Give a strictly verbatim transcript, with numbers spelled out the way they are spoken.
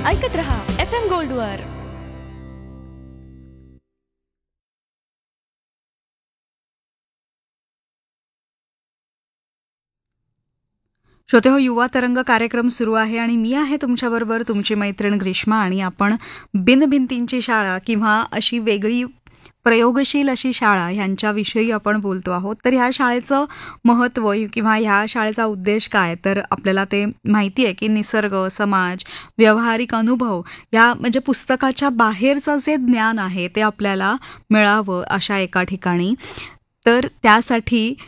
ऐकत रहा F M गोल्डवर. श्रोतेहो, युवा तरंग कार्यक्रम सुरू आहे आणि मी आहे तुमच्याबरोबर तुमची मैत्रीण ग्रीष्मा. आणि आपण बिनभिंतींची शाळा किंवा अशी वेगळी प्रयोगशील अशी शाळा ह्यांच्याविषयी आपण बोलतो आहोत. तर ह्या शाळेचं महत्त्व किंवा ह्या शाळेचा उद्देश काय, तर आपल्याला ते माहिती आहे की निसर्ग, समाज, व्यावहारिक अनुभव या म्हणजे पुस्तकाच्या बाहेरचं जे ज्ञान आहे ते आपल्याला मिळावं अशा एका ठिकाणी. तर त्यासाठी